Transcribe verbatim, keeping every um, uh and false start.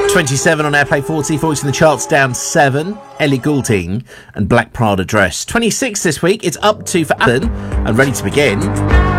twenty-seven on Airplay forty, voice in the charts down seven. Ellie Goulding and Black Prada Dress. twenty-six this week, it's up to for Alan and ready to begin.